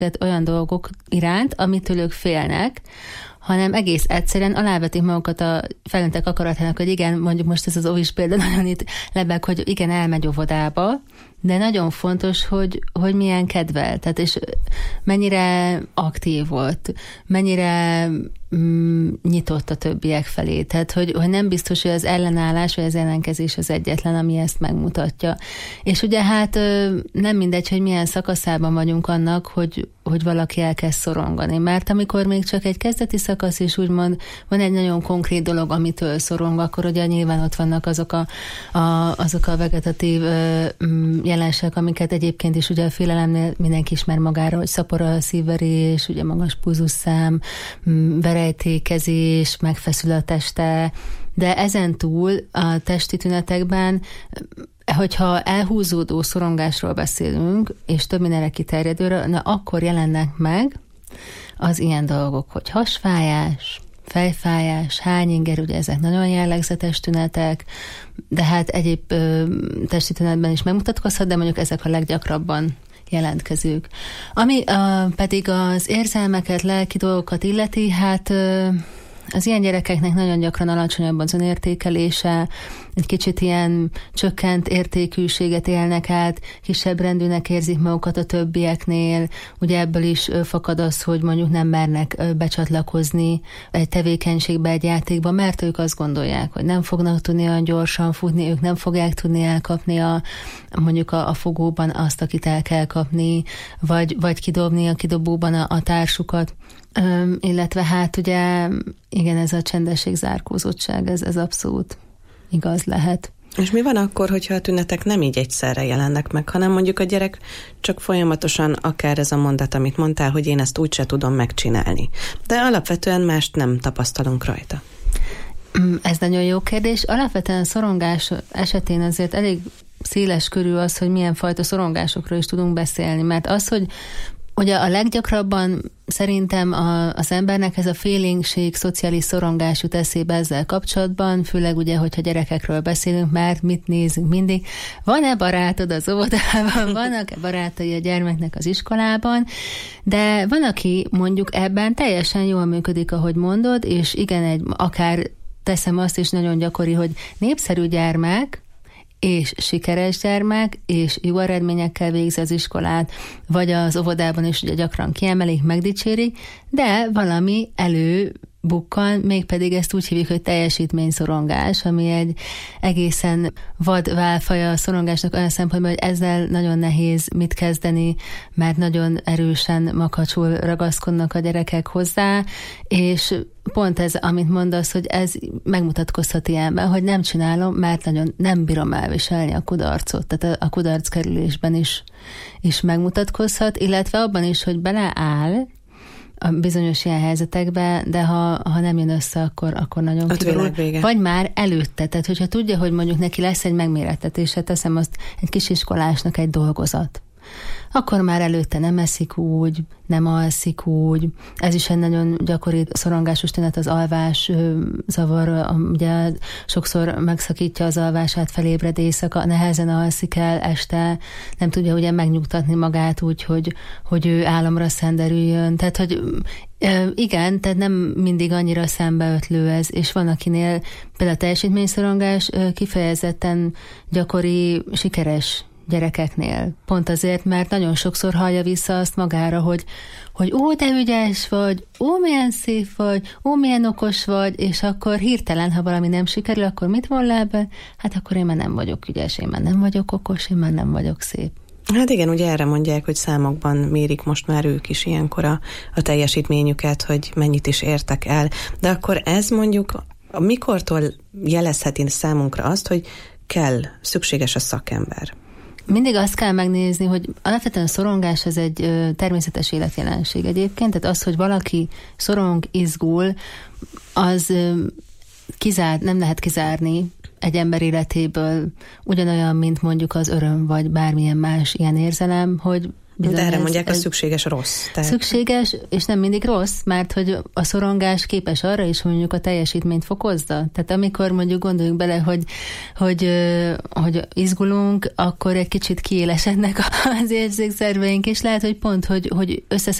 olyan dolgok iránt, amitől ők félnek, hanem egész egyszerűen alávetik magukat a felnőttek akaratának, hogy igen, mondjuk most ez az óvis példa nagyon itt lebeg, hogy igen, elmegy óvodába, de nagyon fontos, hogy milyen kedvel, tehát és mennyire aktív volt, mennyire nyitott a többiek felé. Tehát, hogy nem biztos, hogy az ellenállás vagy az ellenkezés az egyetlen, ami ezt megmutatja. És ugye hát nem mindegy, hogy milyen szakaszában vagyunk annak, hogy valaki elkezd szorongani. Mert amikor még csak egy kezdeti szakasz, és úgymond van egy nagyon konkrét dolog, amitől szorong, akkor ugye nyilván ott vannak azok a vegetatív jelenségek, amiket egyébként is ugye a félelemnél mindenki ismer magára, hogy szapora a szívverés, ugye magas pulzusszám, verejtékezés, megfeszül a teste, de ezen túl a testi tünetekben, hogyha elhúzódó szorongásról beszélünk, és több mindenre kiterjedőről, na akkor jelennek meg az ilyen dolgok, hogy hasfájás, fejfájás, hányinger, ugye ezek nagyon jellegzetes tünetek, de hát egyéb testi tünetben is megmutatkozhat, de mondjuk ezek a leggyakrabban jelentkezők. Ami pedig az érzelmeket, lelki dolgokat illeti, hát az ilyen gyerekeknek nagyon gyakran alacsonyabb az önértékelése, egy kicsit ilyen csökkent értékűséget élnek át, kisebb rendűnek érzik magukat a többieknél, ugye ebből is fakad az, hogy mondjuk nem mernek becsatlakozni egy tevékenységbe, egy játékba, mert ők azt gondolják, hogy nem fognak tudni olyan gyorsan futni, ők nem fogják tudni elkapni mondjuk a fogóban azt, akit el kell kapni, vagy kidobni a kidobóban a társukat. Illetve hát ugye igen, ez a csendesség, zárkózottság, ez abszolút igaz lehet. És mi van akkor, hogyha a tünetek nem így egyszerre jelennek meg, hanem mondjuk a gyerek csak folyamatosan akár ez a mondat, amit mondtál, hogy én ezt úgyse tudom megcsinálni. De alapvetően mást nem tapasztalunk rajta. Ez nagyon jó kérdés. Alapvetően szorongás esetén azért elég széles körül az, hogy milyen fajta szorongásokról is tudunk beszélni, mert az, hogy ugye a leggyakrabban szerintem az embernek ez a félénkség, szociális szorongás jut eszébe ezzel kapcsolatban, főleg ugye, hogyha gyerekekről beszélünk, mert mit nézünk mindig. Van-e barátod az óvodában, vannak-e barátai a gyermeknek az iskolában, de van, aki mondjuk ebben teljesen jól működik, ahogy mondod, és igen, akár teszem azt is nagyon gyakori, hogy népszerű gyermek, és sikeres gyermek, és jó eredményekkel végzi az iskolát, vagy az óvodában is ugye gyakran kiemelik, megdicsérik, de valami előbukkan, mégpedig ezt úgy hívjuk, hogy teljesítményszorongás, ami egy egészen vad válfaja a szorongásnak olyan szempontból, hogy ezzel nagyon nehéz mit kezdeni, mert nagyon erősen makacsul ragaszkodnak a gyerekek hozzá, és pont ez, amit mondasz, hogy ez megmutatkozhat ilyenben, hogy nem csinálom, mert nagyon nem bírom elviselni a kudarcot. Tehát a kudarckerülésben is megmutatkozhat, illetve abban is, hogy beleáll a bizonyos ilyen helyzetekbe, de ha nem jön össze, akkor nagyon kibírul. Vagy már előtte, tehát hogyha tudja, hogy mondjuk neki lesz egy megmérettetése, teszem azt egy kisiskolásnak egy dolgozat, akkor már előtte nem eszik úgy, nem alszik úgy. Ez is egy nagyon gyakori szorongásos tünet, az alvás zavar, ugye sokszor megszakítja az alvását, felébred éjszaka, nehezen alszik el este, nem tudja ugye megnyugtatni magát úgy, hogy ő álomra szenderüljön. Tehát, hogy igen, tehát nem mindig annyira szembeötlő ez, és van akinél például a teljesítményszorongás kifejezetten gyakori, sikeres gyerekeknél. Pont azért, mert nagyon sokszor hallja vissza azt magára, hogy ó, de ügyes vagy, ó, milyen szép vagy, ó, milyen okos vagy, és akkor hirtelen, ha valami nem sikerül, akkor mit von le ebben? Hát akkor én már nem vagyok ügyes, én már nem vagyok okos, én már nem vagyok szép. Hát igen, ugye erre mondják, hogy számokban mérik most már ők is ilyenkor a teljesítményüket, hogy mennyit is értek el. De akkor ez mondjuk mikortól jelezheti számunkra azt, hogy szükséges a szakember? Mindig azt kell megnézni, hogy alapvetően a szorongás az egy természetes életjelenség egyébként, tehát az, hogy valaki szorong, izgul, az nem lehet kizárni egy ember életéből ugyanolyan, mint mondjuk az öröm, vagy bármilyen más ilyen érzelem, hogy De erre mondják, a szükséges rossz. Tehát... Szükséges, és nem mindig rossz, mert hogy a szorongás képes arra is, hogy mondjuk a teljesítményt fokozza. Tehát amikor mondjuk gondoljunk bele, hogy izgulunk, akkor egy kicsit kiélesednek az érzékszerveink, és lehet, hogy pont, hogy